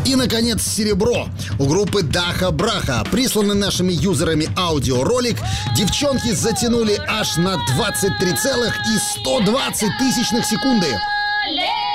И, наконец, серебро. У группы Даха Браха, присланный нашими юзерами аудиоролик, девчонки затянули аж на 23,120 секунды.